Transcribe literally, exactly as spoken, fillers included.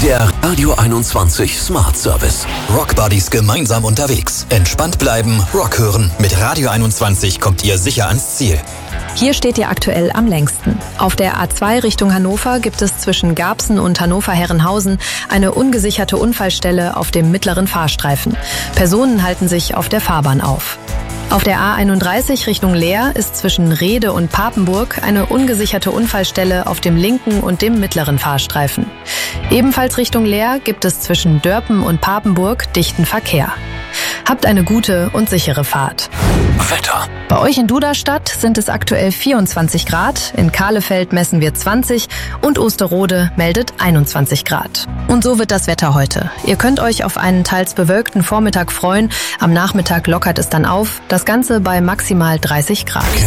Der Radio einundzwanzig Smart Service. Rock Buddies gemeinsam unterwegs. Entspannt bleiben, Rock hören. Mit Radio einundzwanzig kommt ihr sicher ans Ziel. Hier steht ihr aktuell am längsten. Auf der A zwei Richtung Hannover gibt es zwischen Garbsen und Hannover-Herrenhausen eine ungesicherte Unfallstelle auf dem mittleren Fahrstreifen. Personen halten sich auf der Fahrbahn auf. Auf der A einunddreißig Richtung Leer ist zwischen Rehde und Papenburg eine ungesicherte Unfallstelle auf dem linken und dem mittleren Fahrstreifen. Ebenfalls Richtung Leer gibt es zwischen Dörpen und Papenburg dichten Verkehr. Habt eine gute und sichere Fahrt. Wetter. Bei euch in Duderstadt sind es aktuell vierundzwanzig Grad, in Kahlefeld messen wir zwanzig und Osterode meldet einundzwanzig Grad. Und so wird das Wetter heute. Ihr könnt euch auf einen teils bewölkten Vormittag freuen, am Nachmittag lockert es dann auf, das Ganze bei maximal dreißig Grad.